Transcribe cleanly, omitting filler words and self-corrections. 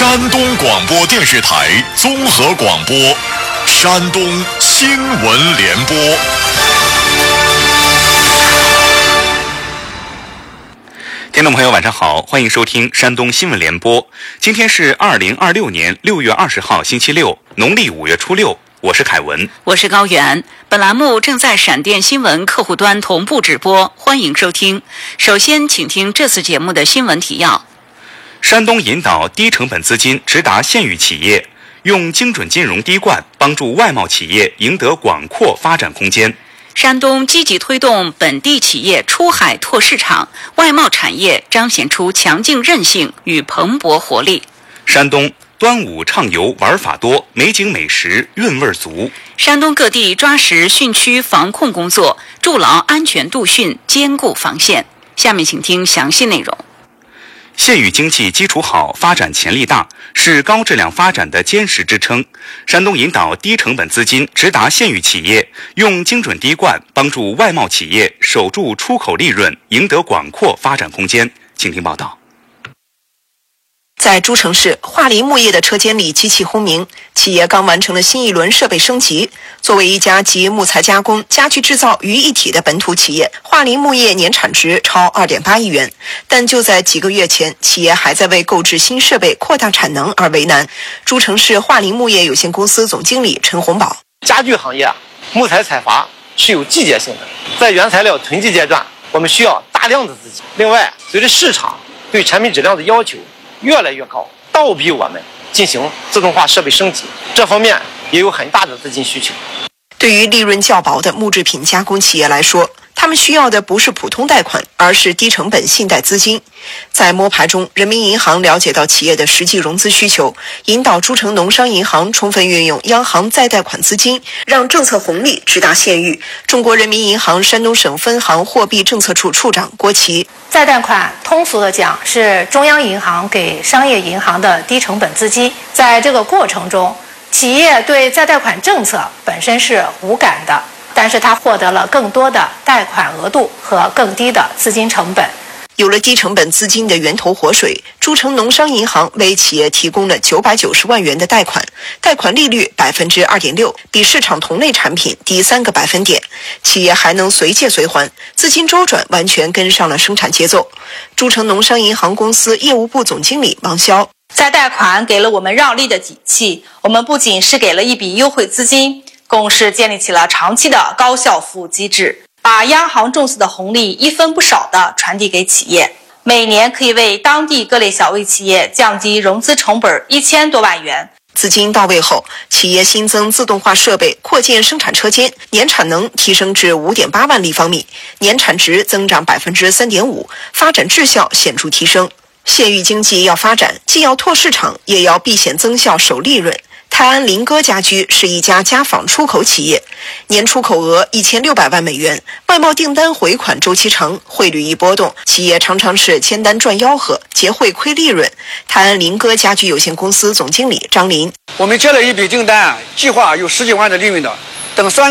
山东广播电视台综合广播，山东新闻联播。 听众朋友晚上好，欢迎收听山东新闻联播。今天是2026年6月20号星期六，农历5月初6，我是凯文， 我是高原。本栏目正在闪电新闻客户端同步直播，欢迎收听。首先请听这次节目的新闻提要。 山东引导低成本资金直达县域企业，用精准金融滴灌帮助外贸企业赢得广阔发展空间。 山东积极推动本地企业出海拓市场，外贸产业彰显出强劲韧性与蓬勃活力。 山东端午畅游玩法多，美景美食韵味足。 山东各地抓实汛区防控工作，筑牢安全度汛，坚固防线。下面请听详细内容。 县域经济基础好，发展潜力大，是高质量发展的坚实支撑。山东引导低成本资金直达县域企业，用精准滴灌帮助外贸企业守住出口利润，赢得广阔发展空间。请听报道。 在诸城市，桦林木业的车间里机器轰鸣，企业刚完成了新一轮设备升级。作为一家集木材加工、家具制造于一体的本土企业，桦林木业年产值超2.8亿元。但就在几个月前，企业还在为购置新设备、扩大产能而为难。诸城市桦林木业有限公司总经理陈洪宝： 家具行业木材采伐是有季节性的，在原材料囤积阶段，我们需要大量的资金。另外，随着市场对产品质量的要求越来越高，倒逼我们进行自动化设备升级，这方面也有很大的资金需求。 对于利润较薄的木制品加工企业来说，他们需要的不是普通贷款，而是低成本信贷资金。在摸排中，人民银行了解到企业的实际融资需求，引导诸城农商银行充分运用央行再贷款资金，让政策红利直达县域。中国人民银行山东省分行货币政策处处长郭琦： 再贷款通俗的讲是中央银行给商业银行的低成本资金，在这个过程中，企业对再贷款政策本身是无感的，但是它获得了更多的贷款额度和更低的资金成本。 有了低成本资金的源头活水，诸城农商银行为企业提供了990万元的贷款，贷款利率2.6%，比市场同类产品低3个百分点。企业还能随借随还，资金周转完全跟上了生产节奏。诸城农商银行公司业务部总经理王潇： 再贷款给了我们让利的底气，我们不仅是给了一笔优惠资金，更是建立起了长期的高效服务机制，把央行重视的红利一分不少地传递给企业，每年可以为当地各类小微企业降低融资成本1000多万元。 资金到位后，企业新增自动化设备，扩建生产车间，年产能提升至5.8万立方米，年产值增长3.5%，发展质效显著提升。县域经济要发展，既要拓市场，也要避险增效守利润。泰安林歌家居是一家家纺出口企业，年出口额1600万美元，外贸订单回款周期长，汇率一波动，企业常常是签单赚吆喝，结汇亏利润。泰安林歌家居有限公司总经理张林： 我们接了一笔订单，计划有10几万的利润的，等3